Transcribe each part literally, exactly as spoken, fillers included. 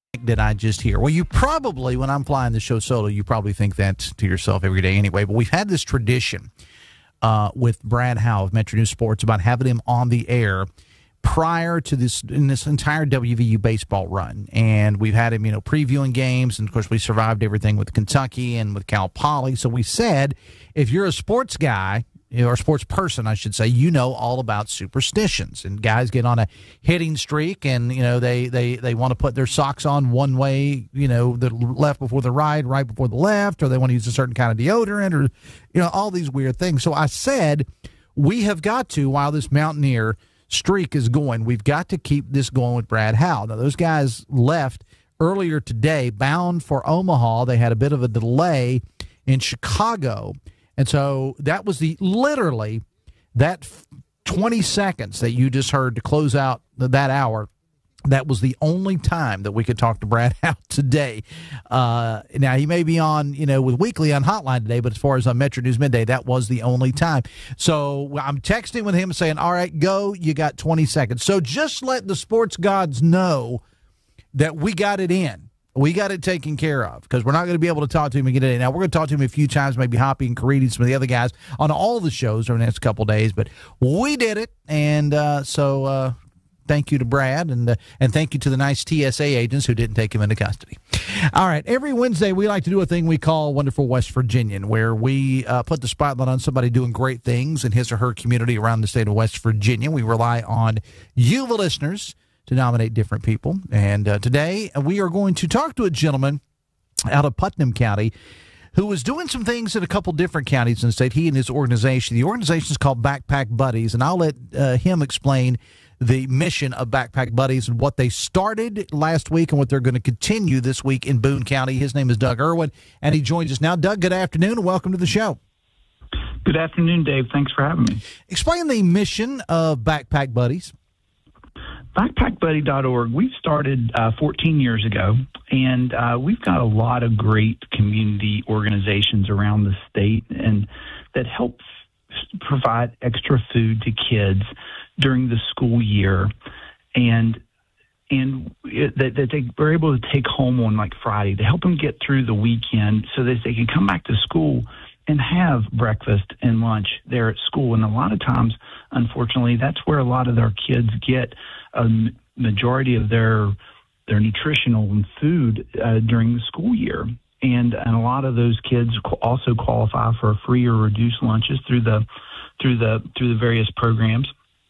did I just hear? Well, you probably, when I'm flying the show solo, you probably think that to yourself every day anyway. But we've had this tradition uh, with Brad Howe of Metro News Sports about having him on the air prior to this in this entire W V U baseball run. And we've had him, you know, previewing games. And, of course, we survived everything with Kentucky and with Cal Poly. So we said, if you're a sports guy, or a sports person, I should say, you know all about superstitions. And guys get on a hitting streak and, you know, they, they, they want to put their socks on one way, you know, the left before the right, right before the left, or they want to use a certain kind of deodorant, or, you know, all these weird things. So I said, we have got to, while this Mountaineer streak is going, we've got to keep this going with Brad Howe. Now, those guys left earlier today, bound for Omaha. They had a bit of a delay in Chicago. And so that was the literally that twenty seconds that you just heard to close out that hour. That was the only time that we could talk to Brad Howe today. Uh, now, he may be on, you know, with Weekly on Hotline today, but as far as on Metro News Midday, that was the only time. So I'm texting with him saying, all right, go, you got twenty seconds. So just let the sports gods know that we got it in. We got it taken care of, because we're not going to be able to talk to him and get it in. Now, we're going to talk to him a few times, maybe Hoppy and Caridi and some of the other guys on all the shows over the next couple of days. But we did it, and uh, so uh, thank you to Brad, and uh, and thank you to the nice T S A agents who didn't take him into custody. All right, every Wednesday we like to do a thing we call Wonderful West Virginian, where we uh, put the spotlight on somebody doing great things in his or her community around the state of West Virginia. We rely on you, the listeners, to nominate different people. And uh, today we are going to talk to a gentleman out of Putnam County who was doing some things in a couple different counties in the state, he and his organization. The organization is called Backpack Buddies, and I'll let uh, him explain the mission of Backpack Buddies and what they started last week and what they're going to continue this week in Boone County. His name is Doug Irwin, and he joins us now. Doug, good afternoon, and welcome to the show. Good afternoon, Dave. Thanks for having me. Explain the mission of Backpack Buddies. backpack buddy dot org, we've started uh, fourteen years ago, and uh, we've got a lot of great community organizations around the state and that help provide extra food to kids during the school year, and and it, that, that they were able to take home on like Friday to help them get through the weekend so that they can come back to school and have breakfast and lunch there at school. And a lot of times, unfortunately, that's where a lot of our kids get a majority of their their nutritional and food uh, during the school year. And and a lot of those kids also qualify for free or reduced lunches through the through the through the various programs.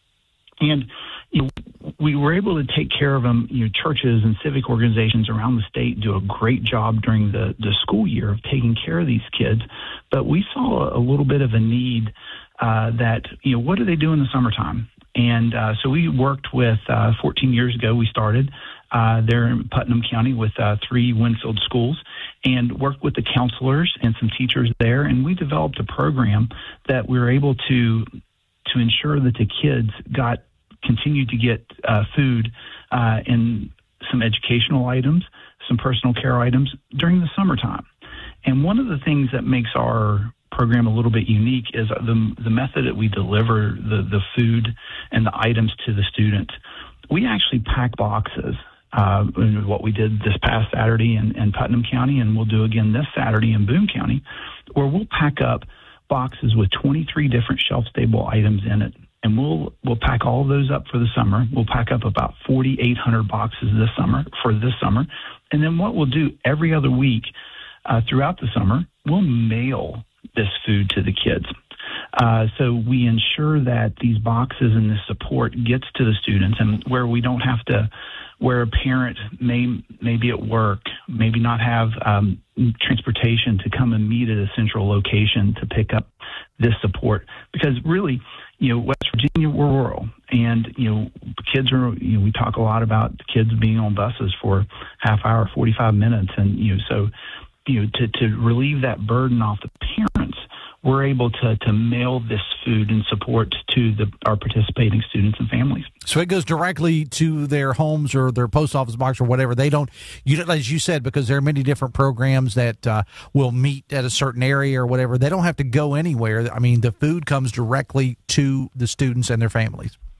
And you know, we were able to take care of them. You know, churches and civic organizations around the state do a great job during the, the school year of taking care of these kids. But we saw a little bit of a need uh, that, you know, what do they do in the summertime? And uh, so we worked with, uh, fourteen years ago, we started uh, there in Putnam County with uh, three Winfield schools and worked with the counselors and some teachers there. And we developed a program that we were able to to ensure that the kids got continued to get uh, food uh, and some educational items, some personal care items during the summertime. And one of the things that makes our program a little bit unique is the the method that we deliver the, the food and the items to the students. We actually pack boxes, uh, what we did this past Saturday in, in Putnam County, and we'll do again this Saturday in Boone County, where we'll pack up boxes with twenty-three different shelf-stable items in it. And we'll we'll pack all of those up for the summer. We'll pack up about forty-eight hundred boxes this summer for this summer. And then what we'll do every other week uh, throughout the summer, we'll mail this food to the kids. Uh, so we ensure that these boxes and this support gets to the students, and where we don't have to, where a parent may, may be at work, maybe not have um, transportation to come and meet at a central location to pick up this support. Because really, you know, West Virginia, we're rural, and, you know, kids are, you know, we talk a lot about kids being on buses for half hour, forty-five minutes. And, you know, so, you know, to, to relieve that burden off the parents, we're able to, to mail this food and support to the, our participating students and families. So it goes directly to their homes or their post office box or whatever. They don't, you, as you said, because there are many different programs that uh, will meet at a certain area or whatever. They don't have to go anywhere. I mean, the food comes directly to the students and their families.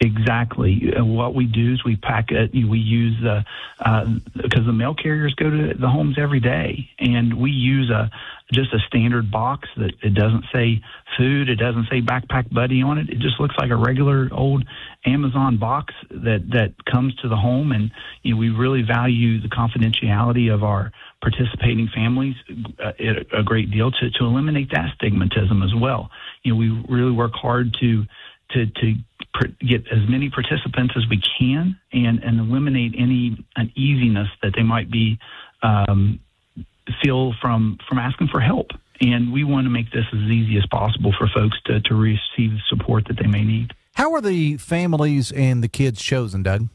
Exactly. What we do is we pack it. We use the uh, because the mail carriers go to the homes every day, and we use a just a standard box that it doesn't say food, it doesn't say Backpack Buddy on it. It just looks like a regular old Amazon box that that comes to the home, and you know, we really value the confidentiality of our participating families uh, a great deal to to eliminate that stigmatism as well. You know, we really work hard to to to get as many participants as we can and, and eliminate any uneasiness that they might be um, feel from from asking for help. And we want to make this as easy as possible for folks to, to receive the support that they may need. How are the families and the kids chosen, Doug?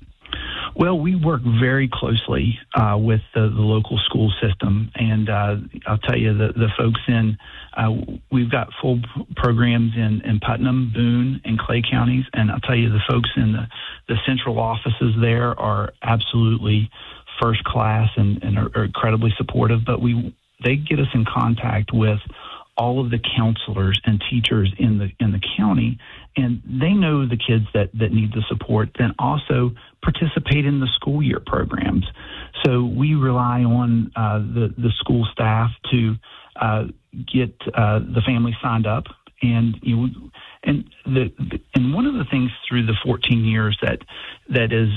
Well, we work very closely uh, with the, the local school system, and uh, I'll tell you, the, the folks in, uh, we've got full programs in, in Putnam, Boone, and Clay counties, and I'll tell you, the folks in the, the central offices there are absolutely first class and, and are, are incredibly supportive, but we they get us in contact with all of the counselors and teachers in the in the county, and they know the kids that, that need the support, then also participate in the school year programs. So we rely on uh, the, the school staff to uh, get uh, the family signed up. And you know, and the, the and one of the things through the fourteen years that that is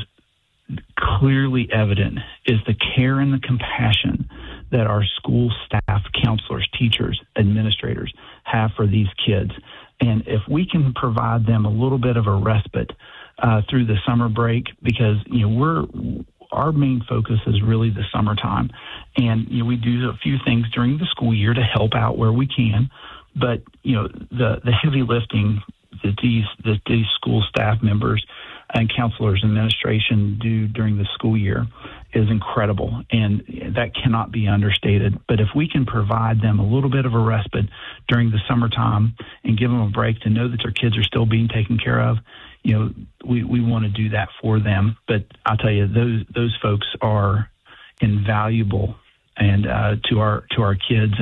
clearly evident is the care and the compassion that our school staff, counselors, teachers, administrators have for these kids. And if we can provide them a little bit of a respite uh, through the summer break, because you know we're our main focus is really the summertime, and you know we do a few things during the school year to help out where we can, but you know the the heavy lifting that these that these school staff members and counselors and administration do during the school year is incredible, and that cannot be understated. But if we can provide them a little bit of a respite during the summertime and give them a break to know that their kids are still being taken care of, you know, we, we want to do that for them. But I'll tell you, those those folks are invaluable and uh, to our to our kids